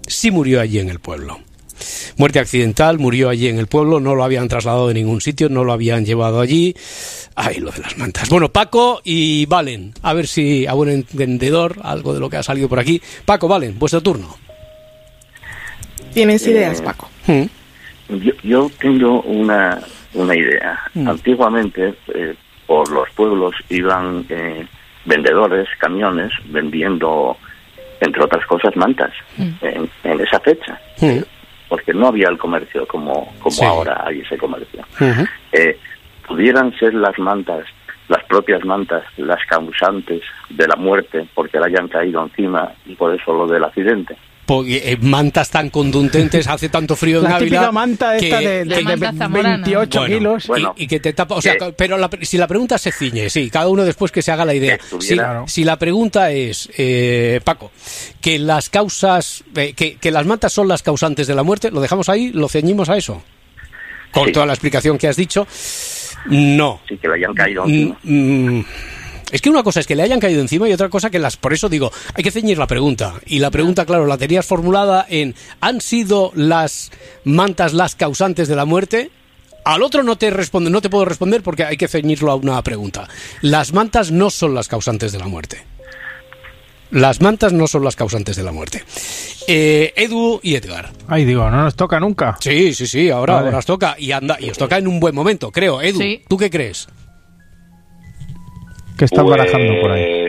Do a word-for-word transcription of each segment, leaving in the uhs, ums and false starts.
sí murió allí en el pueblo. Muerte accidental, murió allí en el pueblo, no lo habían trasladado de ningún sitio, no lo habían llevado allí. Ay, lo de las mantas. Bueno, Paco y Valen, a ver si a buen entendedor, algo de lo que ha salido por aquí. Paco, Valen, vuestro turno. ¿Tienes ideas, Paco? ¿Mm? Yo, yo tengo una, una idea. Mm. Antiguamente, eh, por los pueblos iban eh, vendedores, camiones, vendiendo, entre otras cosas, mantas, mm. en, en esa fecha. Mm. Porque no había el comercio como, como sí. ahora hay ese comercio. Uh-huh. Eh, ¿Pudieran ser las mantas, las propias mantas, las causantes de la muerte porque le hayan caído encima y por eso lo del accidente? Porque, eh, mantas tan contundentes, hace tanto frío en la Ávila. La típica manta esta que, de, de, que, de veintiocho bueno, kilos. Bueno, y, y que te tapa. O sea, que, pero la, si la pregunta se ciñe, sí, cada uno después que se haga la idea. Si, si la pregunta es, eh, Paco, que las causas, eh, que, que las mantas son las causantes de la muerte, ¿lo dejamos ahí? ¿Lo ceñimos a eso? Con sí. toda la explicación que has dicho. No. Sí, que le hayan caído encima. Mm, mm, Es que una cosa es que le hayan caído encima y otra cosa que las... Por eso digo, hay que ceñir la pregunta. Y la pregunta, claro, la tenías formulada en ¿han sido las mantas las causantes de la muerte? Al otro no te responde, no te puedo responder porque hay que ceñirlo a una pregunta. Las mantas no son las causantes de la muerte. Las mantas no son las causantes de la muerte. Eh, Edu y Edgar. Ay, digo, no nos toca nunca. Sí, sí, sí, ahora, vale. ahora os toca. Y, anda, y os toca en un buen momento, creo. Edu, sí. ¿tú qué crees? ¿Qué están pues, barajando por ahí?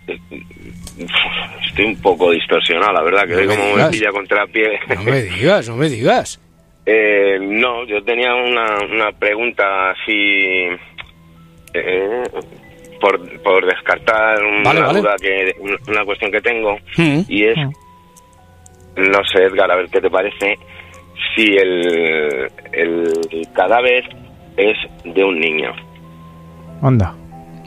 Estoy un poco distorsionado, la verdad, que no hoy como me pilla contra pie. No me digas, no me digas. Eh, no, yo tenía una, una pregunta así, eh, por, por descartar una vale, vale. duda, que una cuestión que tengo, mm. y es, no sé, Edgar, a ver qué te parece, si el, el cadáver es de un niño. Anda.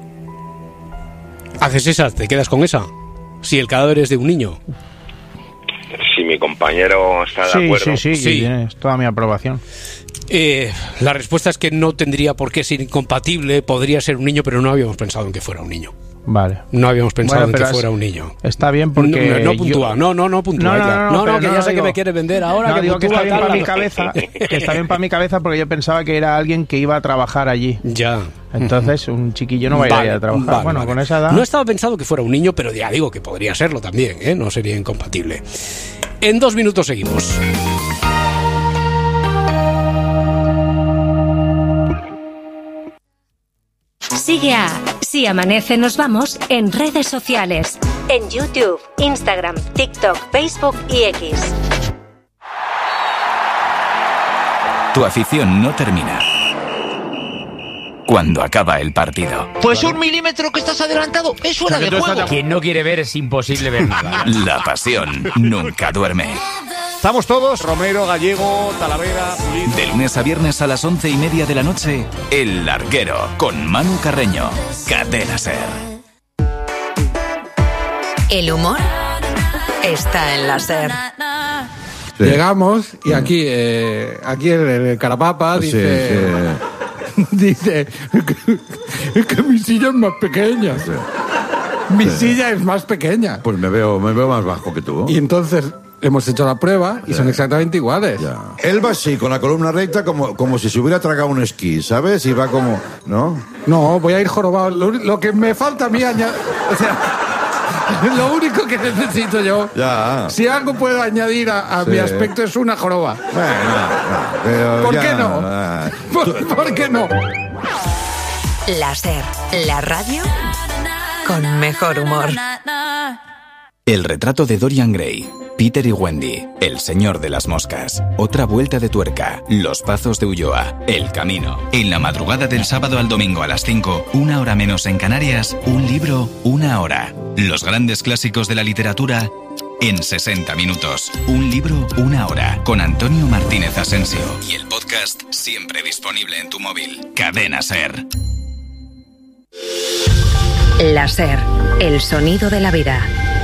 ¿Haces esa? ¿Te quedas con esa? Si el cadáver es de un niño. Si mi compañero está de sí, acuerdo. Sí, sí, sí, tienes toda mi aprobación. Eh, la respuesta es que no tendría por qué ser incompatible, podría ser un niño, pero no habíamos pensado en que fuera un niño. Vale. No habíamos pensado bueno, en que es, fuera un niño. Está bien porque... No, no, no puntúa, yo... no, no, no puntúa. No, no, no, no, no, no que no, ya no, sé digo, que me quieres vender ahora. No, que digo que está bien tal, para la... mi cabeza, que está bien para mi cabeza porque yo pensaba que era alguien que iba a trabajar allí. Ya. Entonces, un chiquillo no va a ir a trabajar. Vale, bueno, vale. con esa edad... No estaba pensado que fuera un niño, pero ya digo que podría serlo también, ¿eh? No sería incompatible. En dos minutos seguimos. Sigue a Si Amanece Nos Vamos en redes sociales, en YouTube, Instagram, TikTok, Facebook y X. Tu afición no termina cuando acaba el partido. Pues un milímetro que estás adelantado es fuera de juego. Quien no quiere ver es imposible ver nada. La pasión nunca duerme. Estamos todos, Romero, Gallego, Talavera, Pulido. De lunes a viernes a las once y media de la noche, El Larguero, con Manu Carreño. Cadena SER. El humor está en la SER. Sí. Llegamos y aquí, eh, aquí el, el Carapapa dice... Sí, sí. Dice que, que mi silla es más pequeña. Mi sí. silla es más pequeña. Pues me veo, me veo más bajo que tú. Y entonces... hemos hecho la prueba y ya. son exactamente iguales. Ya. Él va así, con la columna recta, como, como si se hubiera tragado un esquí, ¿sabes? Y va como... ¿No? No, voy a ir jorobado. Lo, lo que me falta a mí añadir... O sea, lo único que necesito yo... Ya. Si algo puedo añadir a, a sí. mi aspecto es una joroba. Bueno, no, pero ¿Por ya, qué no? Ah. ¿Por, ¿Por qué no? La SER, la radio con mejor humor. El retrato de Dorian Gray, Peter y Wendy, El señor de las moscas, Otra vuelta de tuerca, Los pazos de Ulloa, El camino. En la madrugada del sábado al domingo a las cinco, una hora menos en Canarias, un libro, una hora. Los grandes clásicos de la literatura en sesenta minutos. Un libro, una hora. Con Antonio Martínez Asensio. Y el podcast siempre disponible en tu móvil. Cadena SER. La SER, el sonido de la vida.